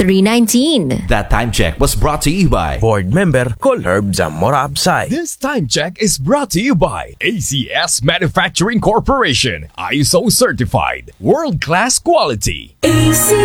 319. That time check was brought to you by Board member Col Herb Zamora Absay. This time check is brought to you by ACS Manufacturing Corporation, ISO certified, world-class quality.